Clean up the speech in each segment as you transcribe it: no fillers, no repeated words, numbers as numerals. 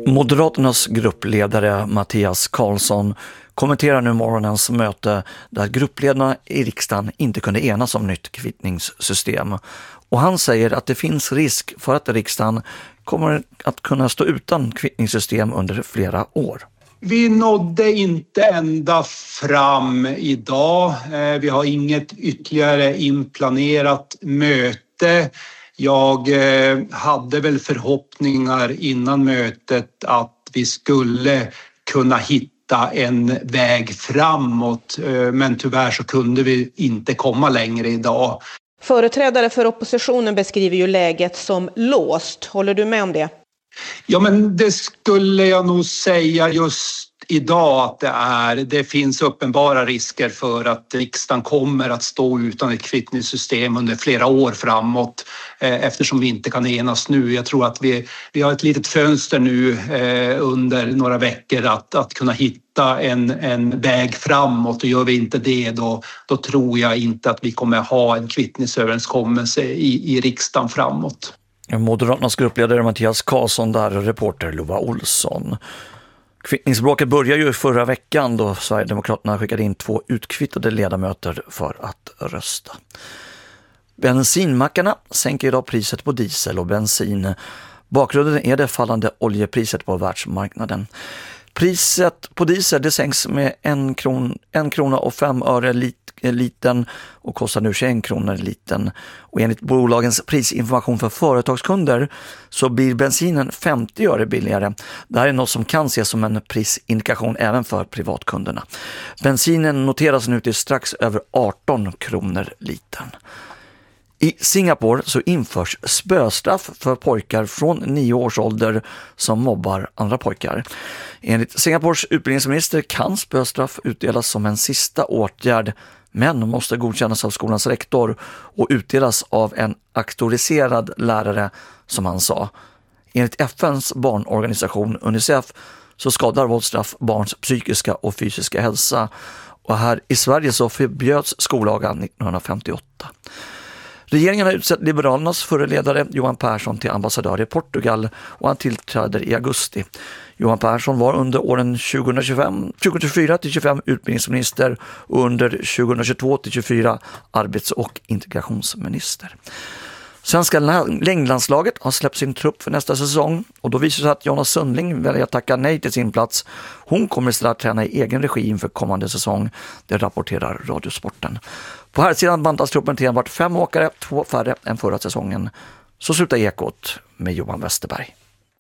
Moderaternas gruppledare Mattias Karlsson kommenterar nu morgonens möte där gruppledarna i riksdagen inte kunde enas om nytt kvittningssystem. Och han säger att det finns risk för att riksdagen kommer att kunna stå utan kvittningssystem under flera år. Vi nådde inte ända fram idag. Vi har inget ytterligare inplanerat möte. Jag hade väl förhoppningar innan mötet att vi skulle kunna hitta en väg framåt, men tyvärr så kunde vi inte komma längre idag. Företrädare för oppositionen beskriver ju läget som låst. Håller du med om det? Ja, men det skulle jag nog säga just idag att det är. Det finns uppenbara risker för att riksdagen kommer att stå utan ett kvittningssystem under flera år framåt eftersom vi inte kan enas nu. Jag tror att vi har ett litet fönster nu under några veckor att kunna hitta en väg framåt, och gör vi inte det då tror jag inte att vi kommer ha en kvittningsöverenskommelse i riksdagen framåt. Moderaternas gruppledare Mattias Karlsson där och reporter Lova Olsson. Kvittningsbråket började ju förra veckan då Sverigedemokraterna skickade in 2 utkvittade ledamöter för att rösta. Bensinmackarna sänker idag priset på diesel och bensin. Bakgrunden är det fallande oljepriset på världsmarknaden. Priset på diesel det sänks med 1 krona och 5 öre liten och kostar nu 21 kronor liten. Och enligt bolagens prisinformation för företagskunder så blir bensinen 50 öre billigare. Det här är något som kan ses som en prisindikation även för privatkunderna. Bensinen noteras nu till strax över 18 kronor liten. I Singapore så införs spöstraff för pojkar från 9 års ålder som mobbar andra pojkar. Enligt Singapores utbildningsminister kan spöstraff utdelas som en sista åtgärd, men måste godkännas av skolans rektor och utdelas av en auktoriserad lärare, som han sa. Enligt FNs barnorganisation UNICEF så skadar våldsstraff barns psykiska och fysiska hälsa. Och här i Sverige så förbjöds skollagen 1958. Regeringen har utsett Liberalernas förre ledare Johan Persson till ambassadör i Portugal och han tillträder i augusti. Johan Persson var under åren 2024-25 utbildningsminister och under 2022-24 arbets- och integrationsminister. Svenska längdlandslaget har släppt sin trupp för nästa säsong och då visar sig att Jonas Sundling väljer att tacka nej till sin plats. Hon kommer istället träna i egen regi inför kommande säsong, det rapporterar Radiosporten. På här sidan bantas truppen till enbart 5 åkare, 2 färre än förra säsongen. Så slutar Ekot med Johan Westerberg.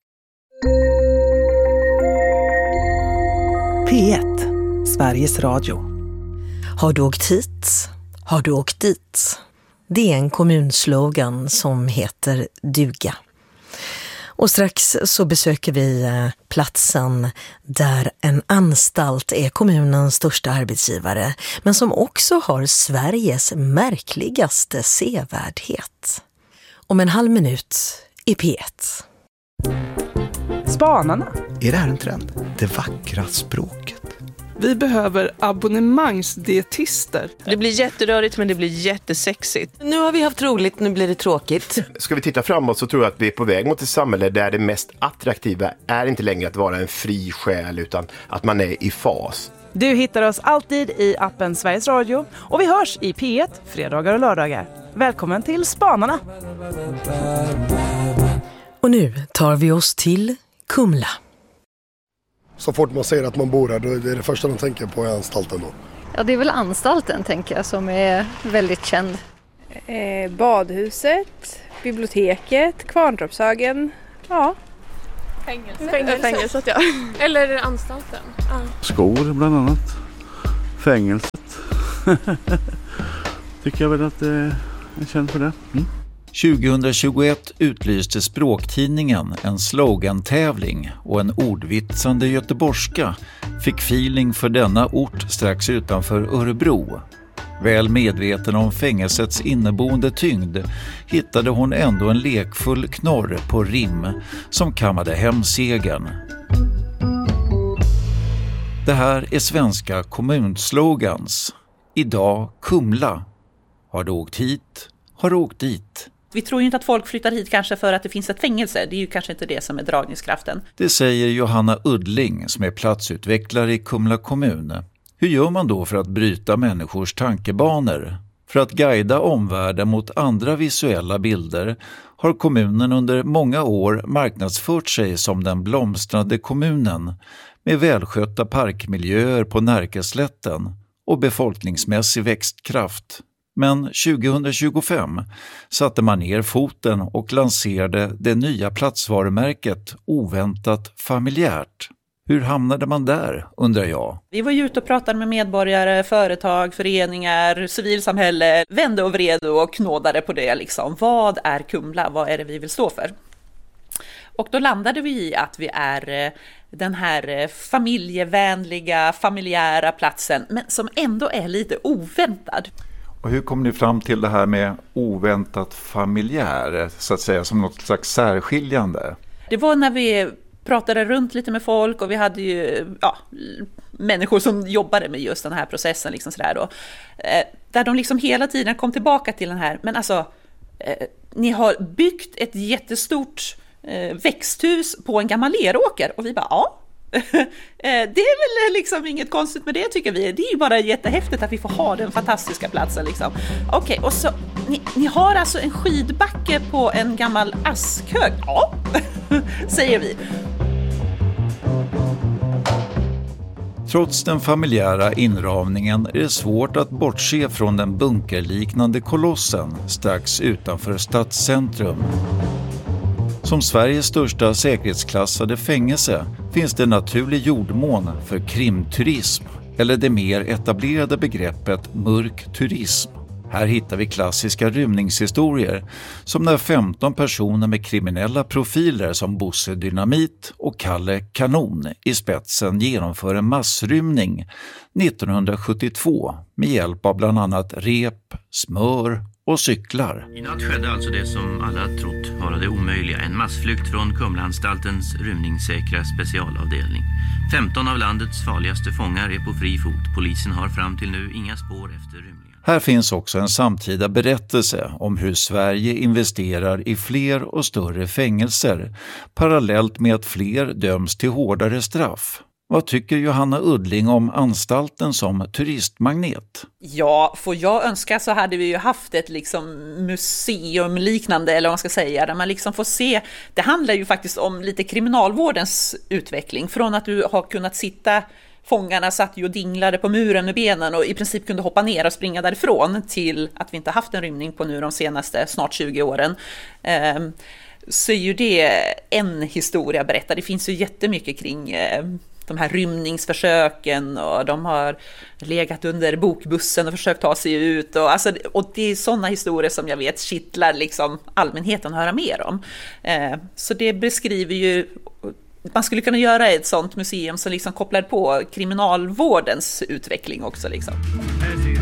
P1, Sveriges Radio. Har du åkt hit? Har du åkt dit? Det är en kommunslogan som heter duga. Och strax så besöker vi platsen där en anstalt är kommunens största arbetsgivare, men som också har Sveriges märkligaste sevärdhet. Om en halv minut i P1. Spanarna. Är det här en trend? Det vackra språket. Vi behöver abonnemangsdietister. Det blir jätterörigt men det blir jättesexigt. Nu har vi haft roligt, nu blir det tråkigt. Ska vi titta framåt så tror jag att vi är på väg mot ett samhälle där det mest attraktiva är inte längre att vara en fri själ utan att man är i fas. Du hittar oss alltid i appen Sveriges Radio och vi hörs i P1 fredagar och lördagar. Välkommen till Spanarna. Och nu tar vi oss till Kumla. Så fort man ser att man bor här, då är det första de tänker på är anstalten då. Ja, det är väl anstalten tänker jag som är väldigt känd. Badhuset, biblioteket, Kvarntorpshögen, ja. Fängelset, ja. Eller anstalten. Ja. Skor bland annat. Fängelset. Tycker jag väl att det är känd för det. 2021 utlyste Språktidningen en slogantävling och en ordvitsande göteborgska fick feeling för denna ort strax utanför Örebro. Väl medveten om fängelsets inneboende tyngd hittade hon ändå en lekfull knorr på rim som kammade hem segern. Det här är svenska kommunslogans. Idag Kumla. Har du åkt hit? Har du åkt dit? Vi tror ju inte att folk flyttar hit kanske för att det finns ett fängelse. Det är ju kanske inte det som är dragningskraften. Det säger Johanna Uddling som är platsutvecklare i Kumla kommun. Hur gör man då för att bryta människors tankebanor? För att guida omvärlden mot andra visuella bilder har kommunen under många år marknadsfört sig som den blomstrande kommunen med välskötta parkmiljöer på Närkeslätten och befolkningsmässig växtkraft. Men 2025 satte man ner foten och lanserade det nya platsvarumärket Oväntat familjärt. Hur hamnade man där, undrar jag? Vi var ju ute och pratade med medborgare, företag, föreningar, civilsamhälle, vände och vred och knådade på det liksom. Vad är Kumla? Vad är det vi vill stå för? Och då landade vi i att vi är den här familjevänliga, familjära platsen, men som ändå är lite oväntad. Och hur kom ni fram till det här med oväntat familjär, så att säga, som något slags särskiljande? Det var när vi pratade runt lite med folk och vi hade ju människor som jobbade med just den här processen liksom sådär då. Där de liksom hela tiden kom tillbaka till den här, men alltså ni har byggt ett jättestort växthus på en gammal leråker och vi bara ja. Det är väl liksom inget konstigt med det tycker vi. Det är ju bara jättehäftigt att vi får ha den fantastiska platsen liksom. Okej, och så ni har alltså en skidbacke på en gammal askhög. Ja, säger vi. Trots den familjära inramningen är det svårt att bortse från den bunkerliknande kolossen strax utanför stadscentrum. Som Sveriges största säkerhetsklassade fängelse finns det naturlig jordmån för krimturism, eller det mer etablerade begreppet mörk turism. Här hittar vi klassiska rymningshistorier, som när 15 personer med kriminella profiler som Bosse Dynamit och Kalle Kanon i spetsen genomför en massrymning 1972 med hjälp av bland annat rep, smör och cyklar. I natt skedde alltså det som alla trott vara det omöjliga. En massflykt från Kumlaanstaltens rymningssäkra specialavdelning. 15 av landets farligaste fångar är på fri fot. Polisen har fram till nu inga spår efter rymningen. Här finns också en samtida berättelse om hur Sverige investerar i fler och större fängelser parallellt med att fler döms till hårdare straff. Vad tycker Johanna Uddling om anstalten som turistmagnet? Ja, får jag önska så hade vi ju haft ett liksom museum liknande, eller vad man ska säga, där man liksom får se. Det handlar ju faktiskt om lite kriminalvårdens utveckling. Från att du har kunnat sitta, fångarna satt ju och dinglade på muren med benen och i princip kunde hoppa ner och springa därifrån, till att vi inte haft en rymning på nu de senaste snart 20 åren. Så är ju det en historia berättad. Det finns ju jättemycket kring de här rymningsförsöken, och de har legat under bokbussen och försökt ta sig ut. Och det är sådana historier som jag vet kittlar liksom allmänheten att höra mer om. Så det beskriver ju, man skulle kunna göra ett sådant museum som liksom kopplar på kriminalvårdens utveckling också liksom.